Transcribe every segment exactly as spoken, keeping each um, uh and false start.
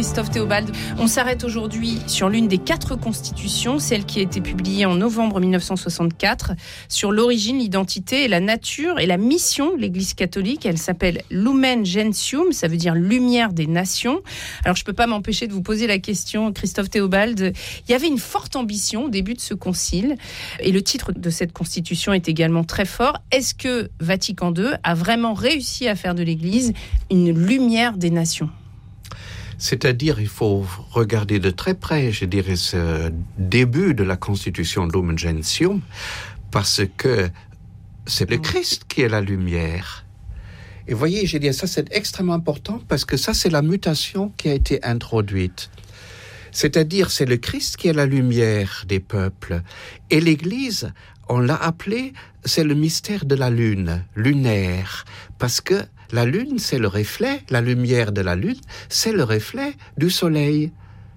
Christophe Théobald. On s'arrête aujourd'hui sur l'une des quatre constitutions, celle qui a été publiée en novembre dix-neuf cent soixante-quatre, sur l'origine, l'identité et la nature et la mission de l'Église catholique. Elle s'appelle Lumen Gentium, ça veut dire lumière des nations. Alors je ne peux pas m'empêcher de vous poser la question, Christophe Théobald. Il y avait une forte ambition au début de ce concile et le titre de cette constitution est également très fort. Est-ce que Vatican deux a vraiment réussi à faire de l'Église une lumière des nations ? C'est-à-dire, il faut regarder de très près, je dirais, ce début de la constitution Lumen Gentium, parce que c'est le Christ qui est la lumière. Et voyez, je dis ça, c'est extrêmement important, parce que ça, c'est la mutation qui a été introduite. C'est-à-dire, c'est le Christ qui est la lumière des peuples. Et l'Église, on l'a appelé, c'est le mystère de la lune, lunaire, parce que la lune, c'est le reflet, la lumière de la lune, c'est le reflet du soleil.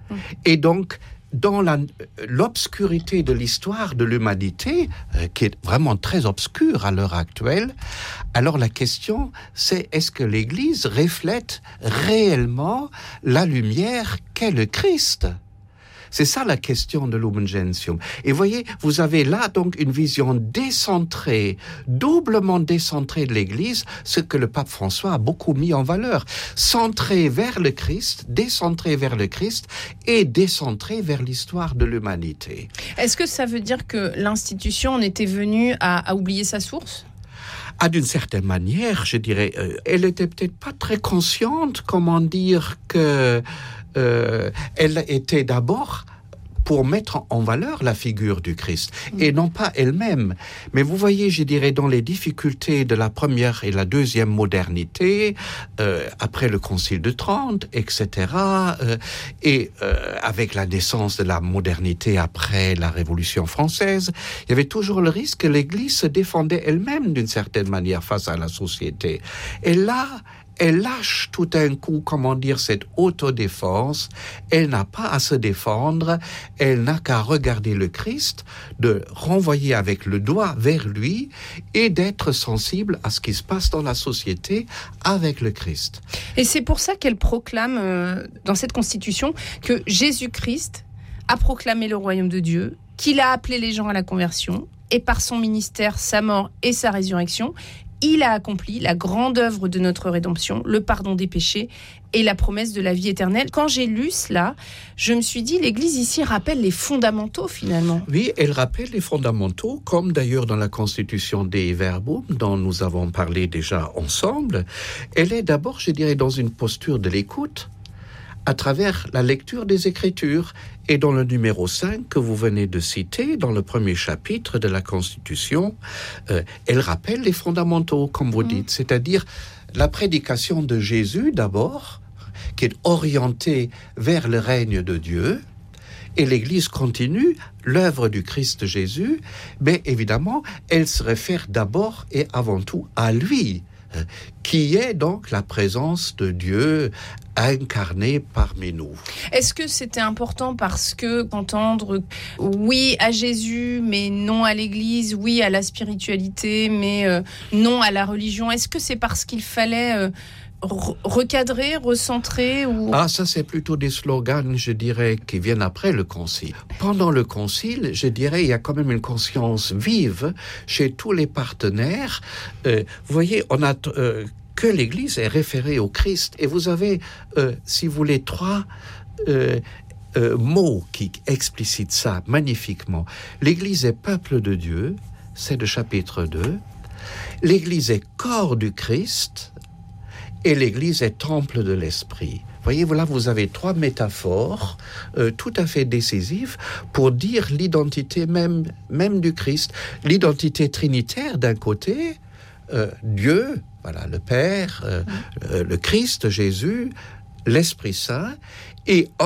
Et donc, dans la, l'obscurité de l'histoire de l'humanité, euh, qui est vraiment très obscure à l'heure actuelle, alors la question, c'est est-ce que l'Église reflète réellement la lumière qu'est le Christ ? C'est ça la question de Lumen Gentium. Et voyez, vous avez là donc une vision décentrée, doublement décentrée de l'Église, ce que le pape François a beaucoup mis en valeur. Centrée vers le Christ, décentrée vers le Christ et décentrée vers l'histoire de l'humanité. Est-ce que ça veut dire que l'institution en était venue à, à oublier sa source ? Ah, d'une certaine manière, je dirais, euh, elle était peut-être pas très consciente, comment dire, que euh, elle était d'abord pour mettre en valeur la figure du Christ, et non pas elle-même. Mais vous voyez, je dirais, dans les difficultés de la première et la deuxième modernité, euh, après le Concile de Trente, et cetera, euh, et euh, avec la naissance de la modernité après la Révolution française, il y avait toujours le risque que l'Église se défendait elle-même d'une certaine manière face à la société. Et là, elle lâche tout d'un coup, comment dire, cette autodéfense. Elle n'a pas à se défendre, elle n'a qu'à regarder le Christ, de renvoyer avec le doigt vers lui et d'être sensible à ce qui se passe dans la société avec le Christ. Et c'est pour ça qu'elle proclame euh, dans cette constitution que Jésus-Christ a proclamé le royaume de Dieu, qu'il a appelé les gens à la conversion, et par son ministère, sa mort et sa résurrection, il a accompli la grande œuvre de notre rédemption, le pardon des péchés et la promesse de la vie éternelle. Quand j'ai lu cela, je me suis dit, l'Église ici rappelle les fondamentaux finalement. Oui, elle rappelle les fondamentaux, comme d'ailleurs dans la Constitution Dei Verbum, dont nous avons parlé déjà ensemble. Elle est d'abord, je dirais, dans une posture de l'écoute, à travers la lecture des Écritures. Et dans le numéro cinq que vous venez de citer, dans le premier chapitre de la Constitution, euh, elle rappelle les fondamentaux, comme vous mmh. dites, c'est-à-dire la prédication de Jésus d'abord, qui est orientée vers le règne de Dieu, et l'Église continue l'œuvre du Christ Jésus, mais évidemment, elle se réfère d'abord et avant tout à lui, qui est donc la présence de Dieu incarnée parmi nous. Est-ce que c'était important parce que entendre oui à Jésus, mais non à l'Église, oui à la spiritualité, mais euh, non à la religion, est-ce que c'est parce qu'il fallait euh, re- recadrer, recentrer ou... Ah, ça c'est plutôt des slogans, je dirais, qui viennent après le concile. Pendant le concile, je dirais, il y a quand même une conscience vive chez tous les partenaires. Euh, vous voyez, on a... Euh, que l'Église est référée au Christ. Et vous avez, euh, si vous voulez, trois euh, euh, mots qui explicitent ça magnifiquement. L'Église est peuple de Dieu, c'est le chapitre deux. L'Église est corps du Christ et l'Église est temple de l'Esprit. Voyez, voilà, vous avez trois métaphores euh, tout à fait décisives pour dire l'identité même, même du Christ. L'identité trinitaire d'un côté, euh, Dieu, voilà, le Père, euh, euh, le Christ, Jésus, l'Esprit Saint, et